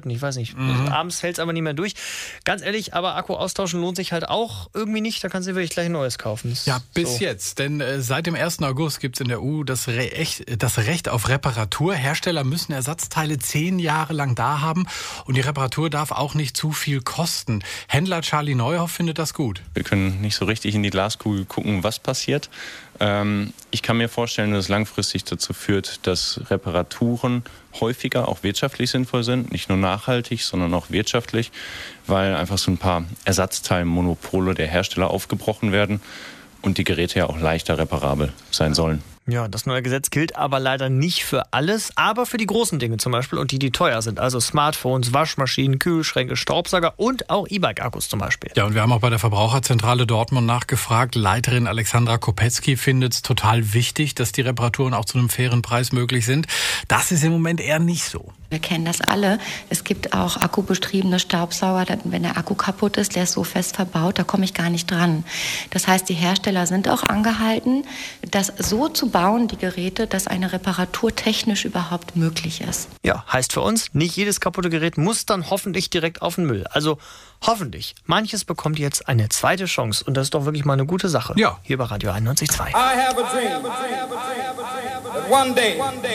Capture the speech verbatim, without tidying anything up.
Leuten, ich weiß nicht. Mhm. Abends hält es aber nicht mehr durch. Ganz ehrlich, aber Akku austauschen lohnt sich halt auch irgendwie nicht. Da kannst du wirklich gleich ein neues kaufen. Das Ja, bis so. jetzt. Denn äh, seit dem ersten August gibt es in der E U das, Re- echt, das Recht auf Reparatur. Hersteller müssen Ersatzteile zehn Jahre lang da haben. Und die Reparatur darf auch nicht zu viel kosten. Händler Charlie Neuhoff findet das gut. Wir können nicht so richtig in die Glaskugel gucken, was passiert. Ähm, ich kann mir vorstellen, dass es langfristig dazu führt, dass Reparaturen häufiger auch wirtschaftlich sinnvoll sind. Nicht nur nachhaltig, sondern auch wirtschaftlich, weil einfach so ein paar Ersatzteilmonopole der Hersteller aufgebrochen werden und die Geräte ja auch leichter reparabel sein sollen. Ja, das neue Gesetz gilt aber leider nicht für alles, aber für die großen Dinge zum Beispiel und die, die teuer sind. Also Smartphones, Waschmaschinen, Kühlschränke, Staubsauger und auch E-Bike-Akkus zum Beispiel. Ja, und wir haben auch bei der Verbraucherzentrale Dortmund nachgefragt. Leiterin Alexandra Kopetzky findet es total wichtig, dass die Reparaturen auch zu einem fairen Preis möglich sind. Das ist im Moment eher nicht so. Wir kennen das alle. Es gibt auch akkubetriebene Staubsauger. Wenn der Akku kaputt ist, der ist so fest verbaut, da komme ich gar nicht dran. Das heißt, die Hersteller sind auch angehalten, das so zu bauen, die Geräte, dass eine Reparatur technisch überhaupt möglich ist. Ja, heißt für uns, nicht jedes kaputte Gerät muss dann hoffentlich direkt auf den Müll. Also hoffentlich. Manches bekommt jetzt eine zweite Chance und das ist doch wirklich mal eine gute Sache. Ja. Hier bei Radio einundneunzig Komma zwei. I have a dream that one day